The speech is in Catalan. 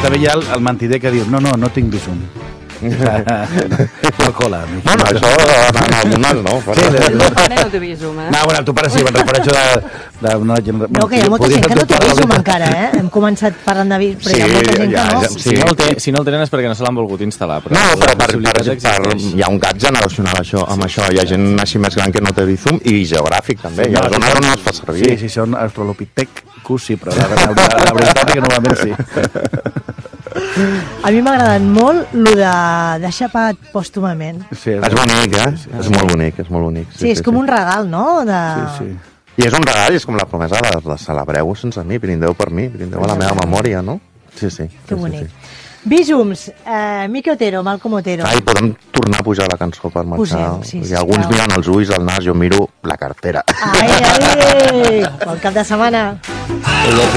també hi ha el mentider que diu no tinc Bizum. No cola. Bueno, això en algunes no. Sí, el pare no té Bizum, No, bueno, tu pare sí, me'n refereixo de... No, que hi ha molta gent que no té Bizum encara, eh? Hem començat parlant de Bizum, però hi ha molta gent que no. Si no el tenen és perquè no se l'han volgut instal·lar. No, però hi ha un gap generacional amb això. Hi ha gent així més gran que no té Bizum i geogràfic també. Hi ha zones on no es fa servir. Sí, són australopithecus, sí, però la veritat és que normalment sí. A mi m'ha agradat molt el de deixar pagat pòstumament. Sí, és bonic, eh? És molt bonic, és molt bonic. Sí, és com un regal, no? Sí. I és un regal, és com la promesa de celebreu sense mi, brindeu per mi, brindeu a la meva memòria, no? Sí. Que bonic. Bizums, Miki Otero, Malcom Otero. Ai, podem tornar a pujar la cançó per marxar. I alguns miren els ulls, el nas, jo miro la cartera. Ai, bon cap de setmana.